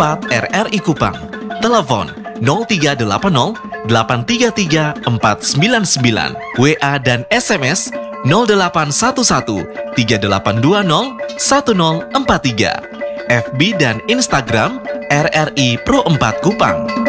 4 RRI Kupang. Telepon 0380 833 499. WA dan SMS 0811 3820 1043. FB dan Instagram RRI Pro 4 Kupang.